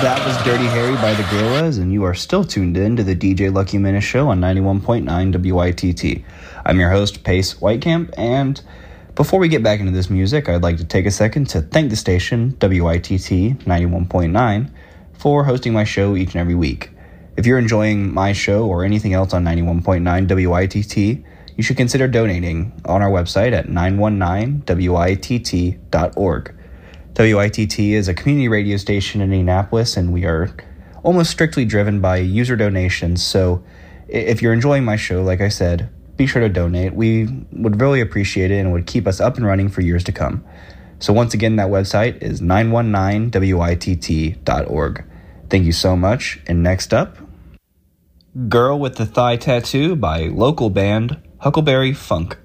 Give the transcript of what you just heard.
That was Dirty Harry by the Gorillaz, and you are still tuned in to the DJ Lucky Minute Show on 91.9 WITT. I'm your host, Pace Whitecamp, and before we get back into this music, I'd like to take a second to thank the station, WITT 91.9, for hosting my show each and every week. If you're enjoying my show or anything else on 91.9 WITT, you should consider donating on our website at 919witt.org. WITT is a community radio station in Indianapolis, and we are almost strictly driven by user donations. So if you're enjoying my show, like I said, be sure to donate. We would really appreciate it and would keep us up and running for years to come. So once again, that website is 919witt.org. Thank you so much. And next up, Girl with the Thigh Tattoo by local band Huckleberry Funk.